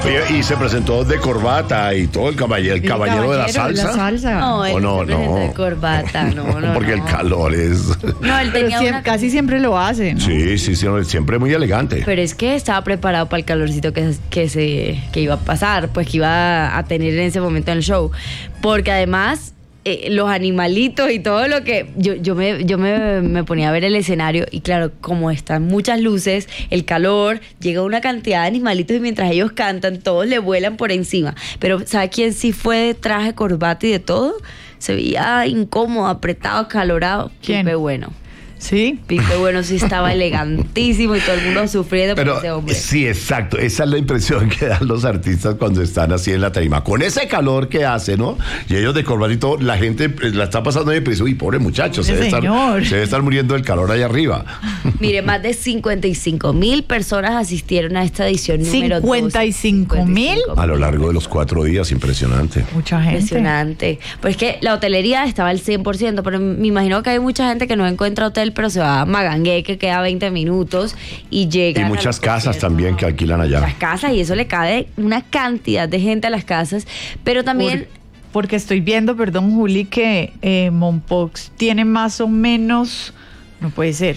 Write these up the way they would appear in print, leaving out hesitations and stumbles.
Y se presentó de corbata y todo, el caballero de la salsa. No, él no, se presentó de corbata, no. Porque el calor es... No, él tenía casi siempre lo hace, ¿no? Sí, siempre muy elegante. Pero es que estaba preparado para el calorcito que iba a pasar, pues que iba a tener en ese momento en el show. Porque además... los animalitos y todo lo que... Yo me ponía a ver el escenario y claro, como están muchas luces, el calor, llega una cantidad de animalitos y mientras ellos cantan, todos le vuelan por encima. Pero ¿sabe quién sí fue de traje, corbata y de todo? Se veía incómodo, apretado, acalorado. ¿Quién? Pipe Bueno. Sí. Pipe Bueno sí estaba elegantísimo y todo el mundo sufriendo por ese hombre. Sí, exacto. Esa es la impresión que dan los artistas cuando están así en la tarima. Con ese calor que hace, ¿no? Y ellos de corbata y todo, la gente la está pasando y piensa, uy, pobre muchacho, se debe estar muriendo del calor allá arriba. Mire, más de 55,000 personas asistieron a esta edición número 2. 55,000 a lo largo de los 4 días, impresionante. Mucha gente. Impresionante. Pues es que la hotelería estaba al 100%, pero me imagino que hay mucha gente que no encuentra hotel, pero se va a Magangué, que queda 20 minutos y llega. Y muchas casas también que alquilan allá. Muchas casas, y eso le cae una cantidad de gente a las casas, pero también... Porque estoy viendo, perdón, Juli, que Mompox tiene más o menos... No puede ser,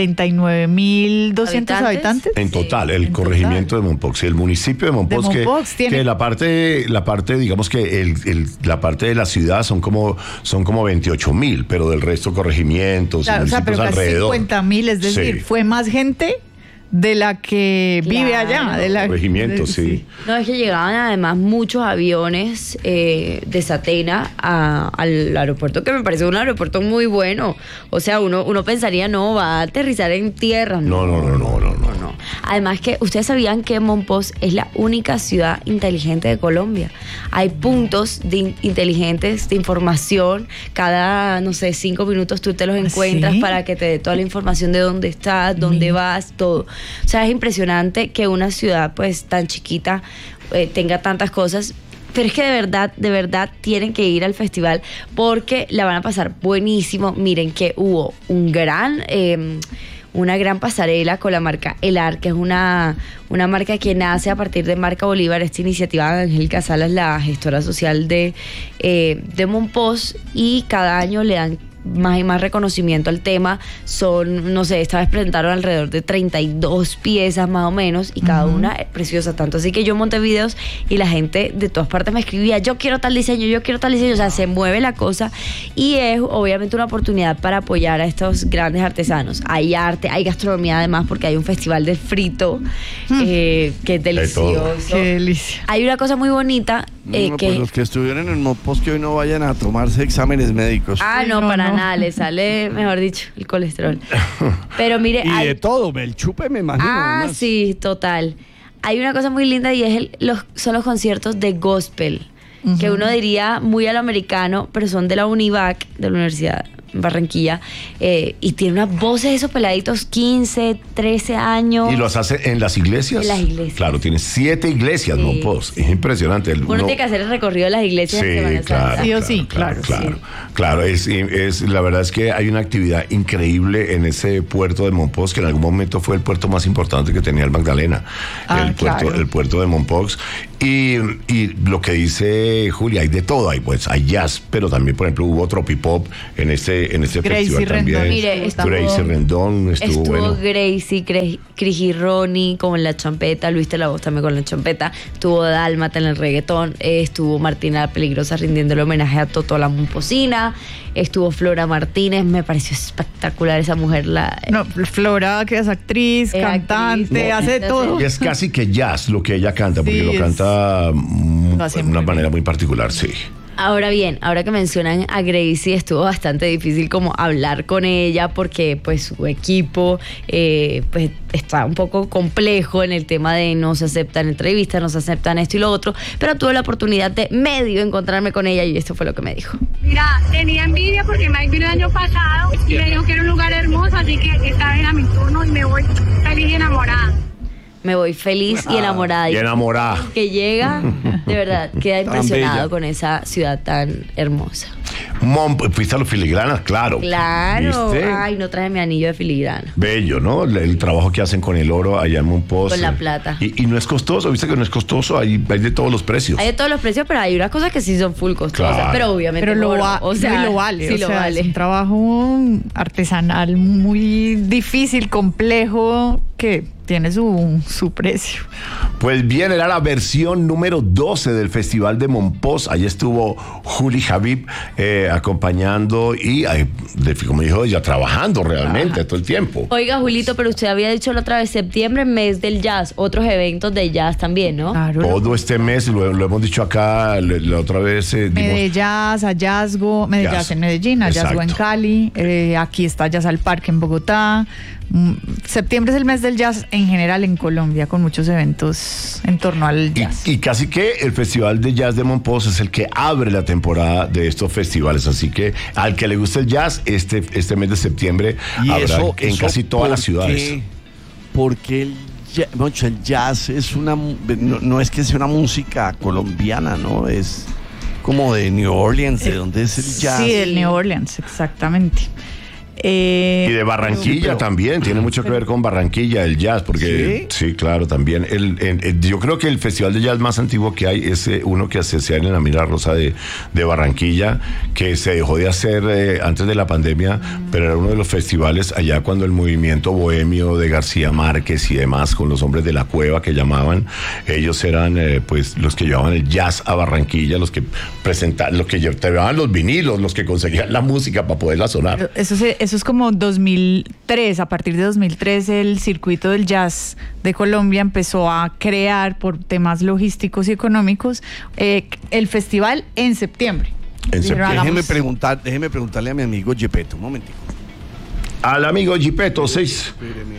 49,200 habitantes. En total, el corregimiento de Mompox, el municipio de Mompox, que la parte, digamos que la parte de la ciudad son como 28,000, pero del resto corregimientos, claro, municipios pero alrededor. 50,000, es decir, fue más gente de la que vive allá, de la corregimiento, sí. No, es que llegaban además muchos aviones de Satena al aeropuerto, que me parece un aeropuerto muy bueno. O sea, uno pensaría, no, va a aterrizar en tierra. No. Además que ustedes sabían que Mompox es la única ciudad inteligente de Colombia. Hay puntos inteligentes de información. Cada, 5 minutos tú te los encuentras, ¿sí?, para que te dé toda la información de dónde estás, dónde vas, todo. O sea, es impresionante que una ciudad pues tan chiquita tenga tantas cosas. Pero es que de verdad tienen que ir al festival porque la van a pasar buenísimo. Miren que hubo una gran pasarela con la marca Elar, que es una marca que nace a partir de Marca Bolívar, esta iniciativa de Angélica Salas, la gestora social de Mompox, y cada año le dan más y más reconocimiento al tema. Son, esta vez presentaron alrededor de 32 piezas más o menos, y cada una es preciosa, tanto así que yo monté videos y la gente de todas partes me escribía, yo quiero tal diseño, o sea, se mueve la cosa, y es obviamente una oportunidad para apoyar a estos grandes artesanos. Hay arte, hay gastronomía además, porque hay un festival de frito que es delicioso. Qué delicia. Hay una cosa muy bonita que pues los que estuvieron en Mompox, que hoy no vayan a tomarse exámenes médicos. Para nada, le sale, mejor dicho, el colesterol. Pero mire, y de todo, el chupe me imagino. Además. Sí, total. Hay una cosa muy linda y es son los conciertos de gospel, que uno diría muy a lo americano, pero son de la Univac, de la Universidad Barranquilla, y tiene unas voces de esos peladitos, 15, 13 años. ¿Y los hace en las iglesias? En las iglesias. Claro, tiene 7 iglesias, sí, Mompox. sí. Es impresionante. Uno tiene que hacer el recorrido de las iglesias. Sí, claro. Sí o sí, claro. Claro, la verdad es que hay una actividad increíble en ese puerto de Mompox, que en algún momento fue el puerto más importante que tenía el Magdalena. El puerto de Mompox. Y lo que dice Julia, hay de todo, hay jazz, pero también, por ejemplo, hubo tropipop en este festival también. Mire, Gracie Rendón estuvo bueno. Gracie, Crigi Ronnie con la champeta, Luis de la Voz también con la champeta, estuvo Dálmata en el reggaetón, estuvo Martina la Peligrosa rindiéndole homenaje a Totó la Momposina, estuvo Flora Martínez, me pareció espectacular esa mujer. Flora, que es actriz, cantante, hace todo. Y es casi que jazz lo que ella canta, porque lo canta de una manera muy particular, sí. Ahora bien, ahora que mencionan a Gracie, estuvo bastante difícil como hablar con ella, porque pues su equipo pues está un poco complejo en el tema de no se aceptan entrevistas, no se aceptan esto y lo otro, pero tuve la oportunidad de medio encontrarme con ella y esto fue lo que me dijo. Mira, tenía envidia porque Mike vino el año pasado y me dijo que era un lugar hermoso, así que esta vez era mi turno y me voy feliz y enamorada. Me voy feliz y enamorada. Y enamorada. Que llega, de verdad, queda impresionado con esa ciudad tan hermosa. Fuiste a los filigranas, claro. Claro. ¿Viste? Ay, no traje mi anillo de filigrana. Bello, ¿no? El trabajo que hacen con el oro allá en Mompox. Con la plata. Y no es costoso, viste que no es costoso, hay de todos los precios. Hay de todos los precios, pero hay unas cosas que sí son full costosas. Claro. Pero obviamente Pero lo oro, vale. Sí, lo vale. Es un trabajo artesanal muy difícil, complejo, que tiene su precio. Pues bien, era la versión número 12 del Festival de Mompox. Allí estuvo Juli Habib acompañando y, como dijo ella, trabajando realmente todo el tiempo. Oiga, Julito, pero usted había dicho la otra vez, septiembre, mes del jazz, otros eventos de jazz también, ¿no? Claro. Todo este mes, lo hemos dicho acá, la otra vez Medellín, hallazgo, Jazz en Medellín, hallazgo en Cali, aquí está Jazz al Parque en Bogotá. Septiembre es el mes del jazz en general en Colombia, con muchos eventos en torno al jazz. Y casi que el Festival de Jazz de Mompox es el que abre la temporada de estos festivales, así que al que le gusta el jazz, este mes de septiembre habrá en casi todas las ciudades. Porque el jazz es no es que sea una música colombiana, ¿no? Es como de New Orleans, ¿de dónde es el jazz? Sí, del New Orleans, exactamente. Y de Barranquilla también, tiene mucho que ver con Barranquilla, el jazz, porque sí, claro, también. Yo creo que el festival de jazz más antiguo que hay es uno que se hace en la Mira Rosa de Barranquilla, que se dejó de hacer antes de la pandemia, pero era uno de los festivales allá cuando el movimiento bohemio de García Márquez y demás, con los hombres de la cueva que llamaban, ellos eran pues los que llevaban el jazz a Barranquilla, los que presentaban, los que llevaban los vinilos, los que conseguían la música para poderla sonar. Eso es como 2003, a partir de 2003 el circuito del jazz de Colombia empezó a crear, por temas logísticos y económicos, el festival en septiembre. Déjeme preguntarle a mi amigo Gepetto, un momentico. Al amigo Gepetto, 6. Espéreme.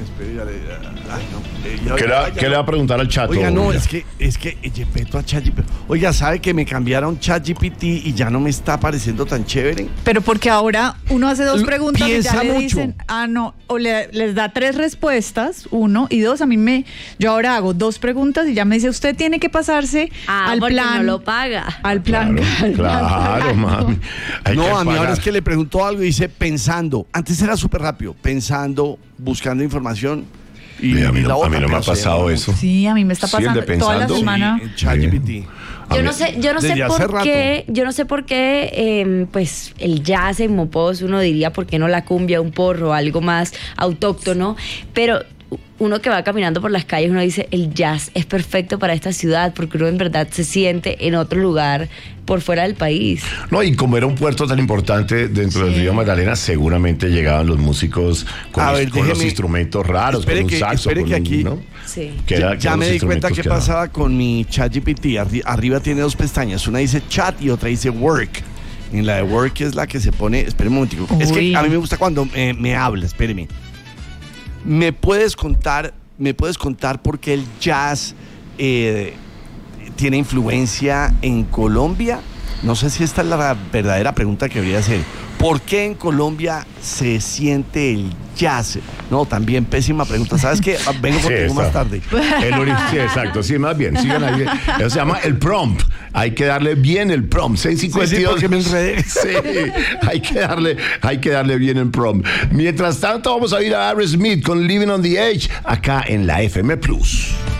¿Qué le va a preguntar al chato? Oiga, no, es que Gepetto a ChatGPT. Oiga, ¿sabe que me cambiaron ChatGPT y ya no me está pareciendo tan chévere? Pero porque ahora uno hace dos preguntas y ya le mucho. dicen, no, o les da 3 respuestas, 1 y 2. Yo ahora hago 2 preguntas y ya me dice, usted tiene que pasarse al plan. No lo paga. Al plan. Claro, mami. No, a mí ahora es que le preguntó algo y dice pensando. Antes era súper rápido, pensando, buscando información. Y a mí no me ha pasado eso. Sí, a mí me está pasando toda la semana. Sí, ChatGPT. Yo no sé por qué, pues el jazz en Mompox, uno diría, ¿por qué no la cumbia, un porro, algo más autóctono? Pero uno que va caminando por las calles, uno dice, el jazz es perfecto para esta ciudad, porque uno en verdad se siente en otro lugar por fuera del país. No, y como era un puerto tan importante dentro del río Magdalena, seguramente llegaban los músicos con los instrumentos raros, con un saxo, espere que aquí, ¿no? Sí. Ya me di cuenta qué pasaba con mi ChatGPT. Arriba tiene 2 pestañas, una dice chat y otra dice work. En la de work es la que se pone, espere un momentico. Uy. Es que a mí me gusta cuando me habla, espéreme. ¿Me puedes contar por qué el jazz tiene influencia en Colombia? No sé si esta es la verdadera pregunta que debería hacer. ¿Por qué en Colombia se siente el jazz? No, también pésima pregunta. ¿Sabes qué? Vengo contigo más tarde. Sí, exacto. Sí, más bien. Sigan ahí. Eso se llama el prompt. Hay que darle bien el prompt. 6:52. Sí, porque me enredé. Sí, hay que darle bien el prompt. Mientras tanto, vamos a ir a Aerosmith con Living on the Edge acá en la FM Plus.